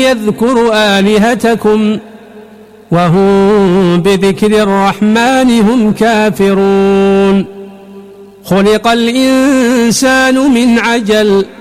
يذكر آلهتكم وهم بذكر الرحمن هم كافرون. خلق الإنسان من عجل